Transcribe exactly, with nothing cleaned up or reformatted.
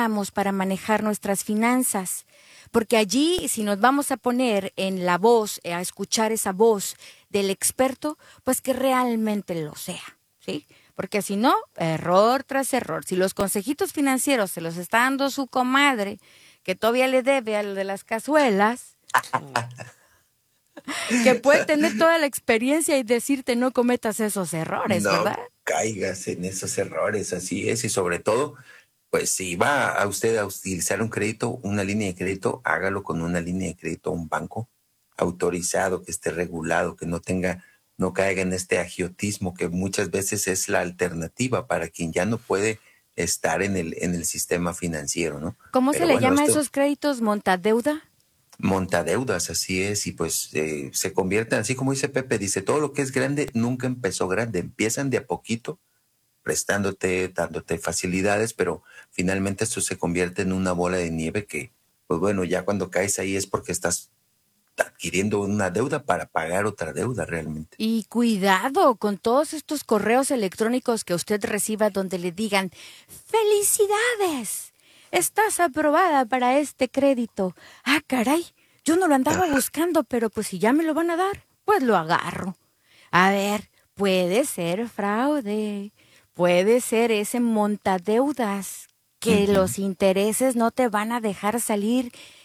aprovechamos para manejar nuestras finanzas. Porque allí, si nos vamos a poner en la voz, a escuchar esa voz del experto, pues que realmente lo sea, ¿sí? Porque si no, error tras error. Si los consejitos financieros se los está dando su comadre, que todavía le debe a lo de las cazuelas, que puede tener toda la experiencia y decirte no cometas esos errores, No ¿verdad? caigas en esos errores, así es, y sobre todo, pues si va a usted a utilizar un crédito, una línea de crédito, hágalo con una línea de crédito a un banco autorizado, que esté regulado, que no tenga, no caiga en este agiotismo, que muchas veces es la alternativa para quien ya no puede estar en el, en el sistema financiero, ¿no? ¿Cómo se Pero le bueno, llama a esto esos créditos? ¿Montadeuda? montadeudas, así es, y pues eh, se convierten, así como dice Pepe, dice, todo lo que es grande nunca empezó grande, empiezan de a poquito prestándote, dándote facilidades, pero finalmente esto se convierte en una bola de nieve que, pues bueno, ya cuando caes ahí es porque estás adquiriendo una deuda para pagar otra deuda realmente. Y cuidado con todos estos correos electrónicos que usted reciba donde le digan, ¡felicidades! Estás aprobada para este crédito. Ah, caray, yo no lo andaba buscando, pero pues si ya me lo van a dar, pues lo agarro. A ver, puede ser fraude, puede ser ese montadeudas, que Ujú. los intereses no te van a dejar salir